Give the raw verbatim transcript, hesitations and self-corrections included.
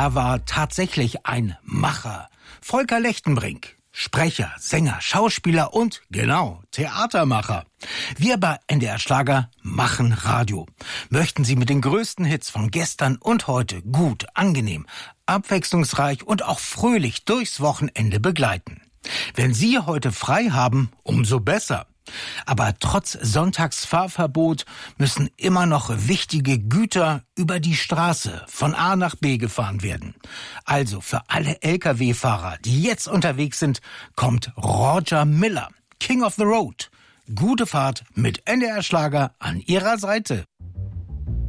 Er war tatsächlich ein Macher. Volker Lechtenbrink. Sprecher, Sänger, Schauspieler und, genau, Theatermacher. Wir bei N D R Schlager machen Radio. Möchten Sie mit den größten Hits von gestern und heute gut, angenehm, abwechslungsreich und auch fröhlich durchs Wochenende begleiten. Wenn Sie heute frei haben, umso besser. Aber trotz Sonntagsfahrverbot müssen immer noch wichtige Güter über die Straße von A nach B gefahren werden. Also für alle L K W-Fahrer, die jetzt unterwegs sind, kommt Roger Miller, King of the Road. Gute Fahrt mit N D R Schlager an Ihrer Seite.